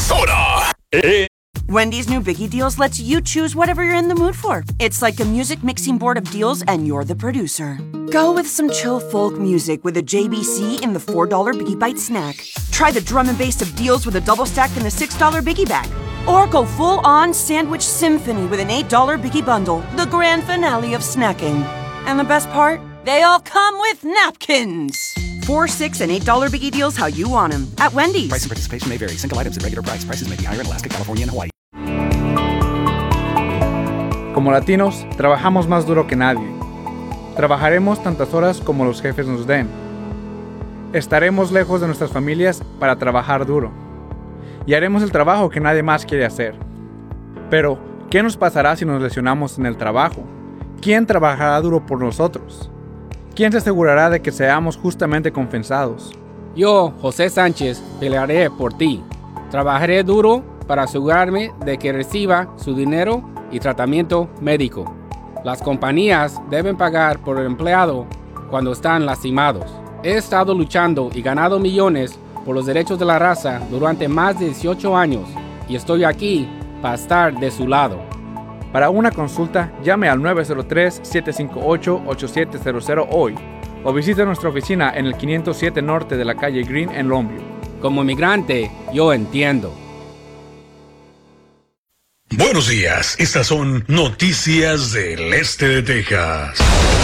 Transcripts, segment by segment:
Invasora. Wendy's new Biggie Deals lets you choose whatever you're in the mood for. It's like a music mixing board of deals and you're the producer. Go with some chill folk music with a JBC in the $4 Biggie Bite snack. Try the drum and bass of deals with a double stack in the $6 Biggie Bag. Or go full-on sandwich symphony with an $8 Biggie Bundle, the grand finale of snacking. And the best part? They all come with napkins. $4, $6, and $8 Biggie Deals how you want them at Wendy's. Price and participation may vary. Single items at regular price. Prices may be higher in Alaska, California, and Hawaii. Como latinos, trabajamos más duro que nadie. Trabajaremos tantas horas como los jefes nos den. Estaremos lejos de nuestras familias para trabajar duro. Y haremos el trabajo que nadie más quiere hacer. Pero, ¿qué nos pasará si nos lesionamos en el trabajo? ¿Quién trabajará duro por nosotros? ¿Quién se asegurará de que seamos justamente compensados? Yo, José Sánchez, pelearé por ti. Trabajaré duro para asegurarme de que reciba su dinero y tratamiento médico. Las compañías deben pagar por el empleado cuando están lastimados. He estado luchando y ganado millones por los derechos de la raza durante más de 18 años y estoy aquí para estar de su lado. Para una consulta, llame al 903-758-8700 hoy o visite nuestra oficina en el 507 Norte de la calle Green en Longview. Como inmigrante, yo entiendo. Buenos días, estas son noticias del este de Texas.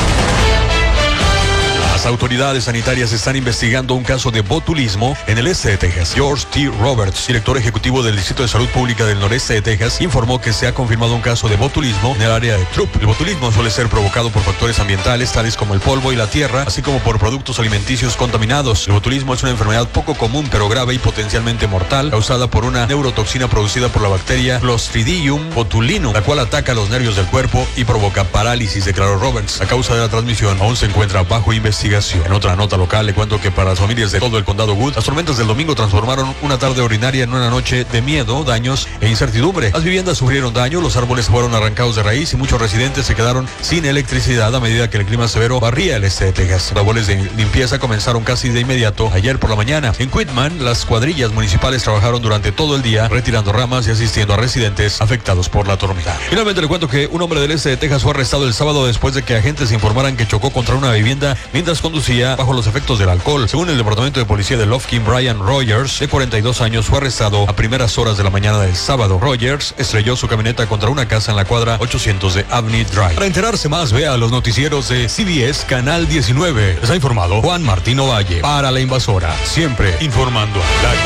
Las autoridades sanitarias están investigando un caso de botulismo en el este de Texas. George T. Roberts, director ejecutivo del Distrito de Salud Pública del Noreste de Texas, informó que se ha confirmado un caso de botulismo en el área de Throop. El botulismo suele ser provocado por factores ambientales tales como el polvo y la tierra, así como por productos alimenticios contaminados. El botulismo es una enfermedad poco común pero grave y potencialmente mortal, causada por una neurotoxina producida por la bacteria Clostridium botulinum, la cual ataca los nervios del cuerpo y provoca parálisis, declaró Roberts. La causa de la transmisión aún se encuentra bajo investigación. En otra nota local, le cuento que para las familias de todo el condado Wood, las tormentas del domingo transformaron una tarde ordinaria en una noche de miedo, daños e incertidumbre. Las viviendas sufrieron daño, los árboles fueron arrancados de raíz y muchos residentes se quedaron sin electricidad a medida que el clima severo barría el este de Texas. Las labores de limpieza comenzaron casi de inmediato ayer por la mañana. En Quitman, las cuadrillas municipales trabajaron durante todo el día retirando ramas y asistiendo a residentes afectados por la tormenta. Finalmente le cuento que un hombre del este de Texas fue arrestado el sábado después de que agentes informaran que chocó contra una vivienda mientras conducía bajo los efectos del alcohol. Según el departamento de policía de Lufkin, Brian Rogers, de 42 años, fue arrestado a primeras horas de la mañana del sábado. Rogers estrelló su camioneta contra una casa en la cuadra 800 de Abney Drive. Para enterarse más, vea los noticieros de CBS Canal 19. Les ha informado Juan Martín Ovalle para La Invasora, siempre informando a la